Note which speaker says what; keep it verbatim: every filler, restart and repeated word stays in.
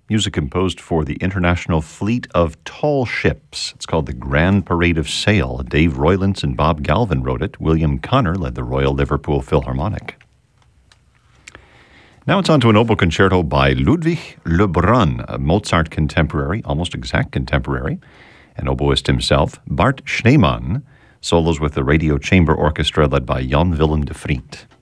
Speaker 1: Music composed for the International Fleet of Tall Ships. It's called the Grand Parade of Sail. Dave Roylance and Bob Galvin wrote it. William Connor led the Royal Liverpool Philharmonic. Now it's on to an oboe concerto by Ludwig Lebrun, a Mozart contemporary, almost exact contemporary, an oboist himself. Bart Schneemann solos with the Radio Chamber Orchestra led by Jan Willem de Vriend.